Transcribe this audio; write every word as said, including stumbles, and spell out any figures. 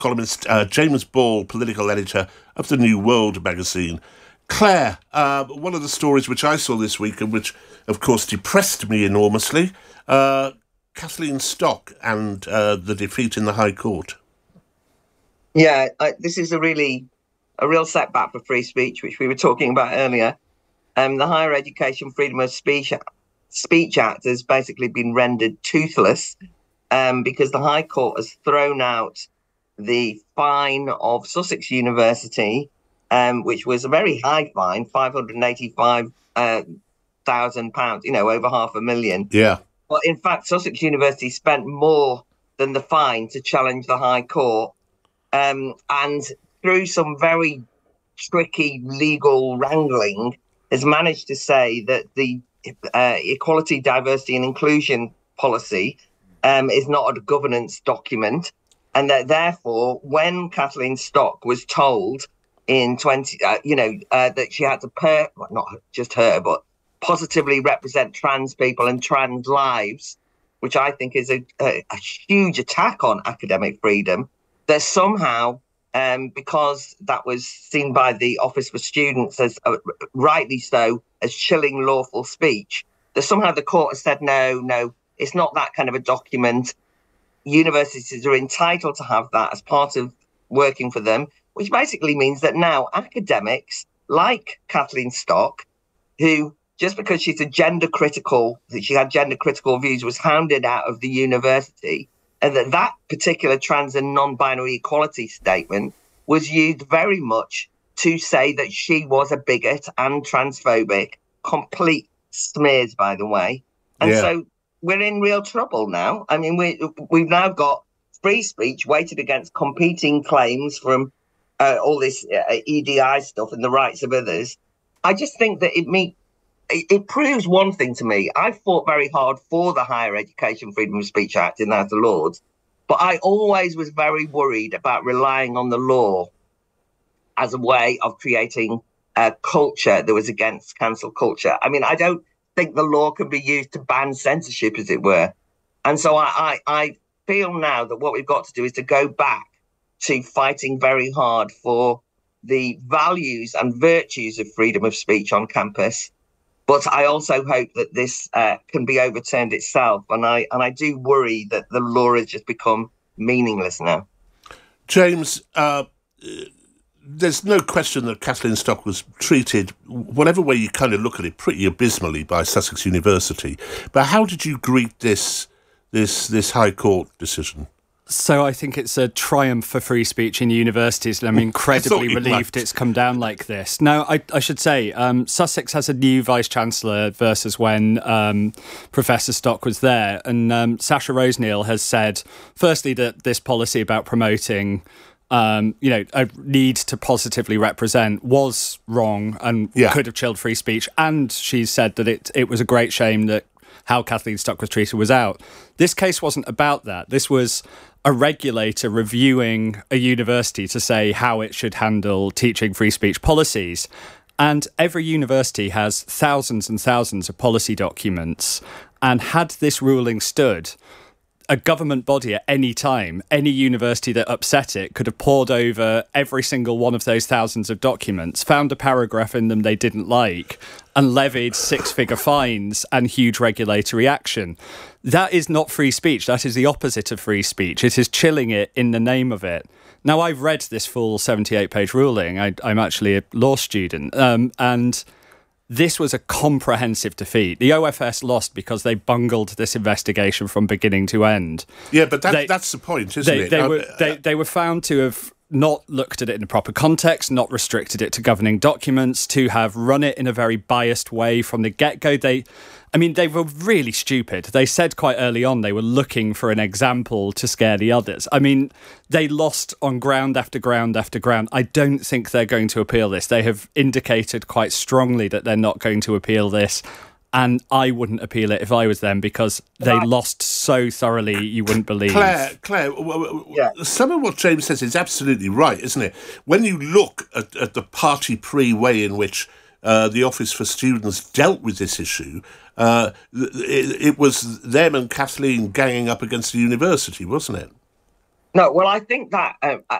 columnist, uh, James Ball, political editor of the New World magazine. Claire, uh, one of the stories which I saw this week and which, of course, depressed me enormously, uh, Kathleen Stock and uh, the defeat in the High Court. Yeah, I, this is a really a real setback for free speech, which we were talking about earlier. Um, the Higher Education Freedom of Speech Speech Act has basically been rendered toothless um, because the High Court has thrown out the fine of Sussex University, um, which was a very high fine, five hundred eighty-five thousand pounds, you know, over half a million. Yeah. But in fact, Sussex University spent more than the fine to challenge the High Court. Um, and through some very tricky legal wrangling, has managed to say that the uh, equality, diversity and inclusion policy um, is not a governance document. And that therefore, when Kathleen Stock was told in twenty, uh, you know, uh, that she had to, per well, not just her, but positively represent trans people and trans lives, which I think is a, a, a huge attack on academic freedom, that somehow, um, because that was seen by the Office for Students as, uh, rightly so, as chilling lawful speech, that somehow the court has said, no, no, it's not that kind of a document. Universities are entitled to have that as part of working for them, which basically means that now academics like Kathleen Stock, who just because she's a gender critical, that she had gender critical views, was hounded out of the university, and that that particular trans and non-binary equality statement was used very much to say that she was a bigot and transphobic, complete smears, by the way. And yeah. so we're in real trouble now. I mean, we, we've now got free speech weighted against competing claims from uh, all this uh, E D I stuff and the rights of others. I just think that it means it proves one thing to me. I fought very hard for the Higher Education Freedom of Speech Act in the House of Lords, but I always was very worried about relying on the law as a way of creating a culture that was against cancel culture. I mean, I don't think the law can be used to ban censorship, as it were. And so I, I, I feel now that what we've got to do is to go back to fighting very hard for the values and virtues of freedom of speech on campus. But I also hope that this uh, can be overturned itself. And I and I do worry that the law has just become meaningless now. James, uh, there's no question that Kathleen Stock was treated, whatever way you kind of look at it, pretty abysmally by Sussex University. But how did you greet this this this High Court decision? So I think it's a triumph for free speech in universities, and I'm incredibly relieved it's come down like this. Now, I, I should say, um, Sussex has a new Vice-Chancellor versus when um, Professor Stock was there, and um, Sasha Roseneal has said, firstly, that this policy about promoting Um, you know, a need to positively represent was wrong and yeah. could have chilled free speech. And she's said that it it was a great shame that how Kathleen Stock was treated was out. This case wasn't about that. This was a regulator reviewing a university to say how it should handle teaching free speech policies. And every university has thousands and thousands of policy documents. And had this ruling stood, a government body at any time, any university that upset it could have pored over every single one of those thousands of documents, found a paragraph in them they didn't like, and levied six-figure fines and huge regulatory action. That is not free speech. That is the opposite of free speech. It is chilling it in the name of it. Now, I've read this full seventy-eight page ruling. I, I'm actually a law student, um, and this was a comprehensive defeat. The O F S lost because they bungled this investigation from beginning to end. Yeah, but that, they, that's the point, isn't they, it? They um, were, they, they were found to have not looked at it in a proper context, not restricted it to governing documents, to have run it in a very biased way from the get-go. They, I mean, they were really stupid. They said quite early on they were looking for an example to scare the others. I mean, they lost on ground after ground after ground. I don't think they're going to appeal this. They have indicated quite strongly that they're not going to appeal this. And I wouldn't appeal it if I was them, because they lost so thoroughly you wouldn't believe. Claire, Claire, w- w- yeah. some of what James says is absolutely right, isn't it? When you look at, at the party-pre way in which uh, the Office for Students dealt with this issue, uh, it, it was them and Kathleen ganging up against the university, wasn't it? No, well, I think that uh,